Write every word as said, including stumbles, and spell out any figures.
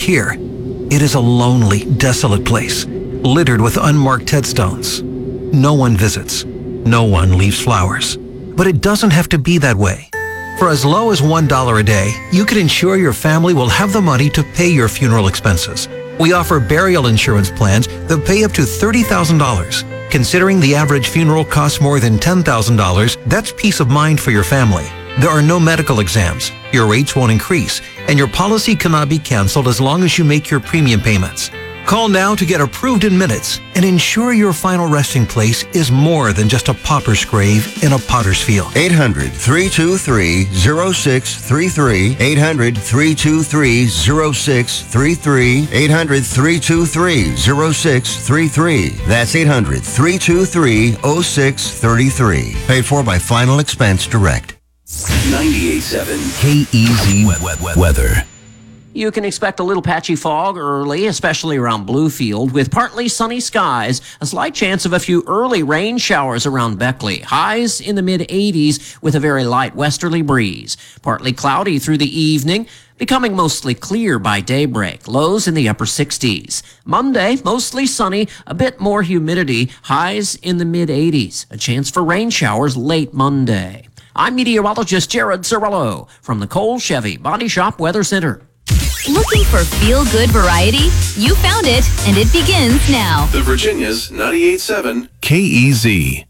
here. It is a lonely, desolate place, littered with unmarked headstones. No one visits. No one leaves flowers. But it doesn't have to be that way. For as low as one dollar a day, you can ensure your family will have the money to pay your funeral expenses. We offer burial insurance plans that pay up to thirty thousand dollars. Considering the average funeral costs more than ten thousand dollars, that's peace of mind for your family. There are no medical exams, your rates won't increase, and your policy cannot be canceled as long as you make your premium payments. Call now to get approved in minutes and ensure your final resting place is more than just a pauper's grave in a potter's field. eight hundred, three two three, zero six three three. eight hundred, three two three, zero six three three. eight hundred, three two three, zero six three three. That's eight hundred, three two three, zero six three three. Paid for by Final Expense Direct. ninety-eight point seven K E Z Weather. You can expect a little patchy fog early, especially around Bluefield, with partly sunny skies, a slight chance of a few early rain showers around Beckley. Highs in the mid eighties with a very light westerly breeze. Partly cloudy through the evening, becoming mostly clear by daybreak. Lows in the upper sixties. Monday, mostly sunny, a bit more humidity. Highs in the mid eighties. A chance for rain showers late Monday. I'm meteorologist Jared Cirillo from the Cole Chevy Body Shop Weather Center. Looking for feel-good variety? You found it, and it begins now. The Virginia's ninety-eight point seven K E Z.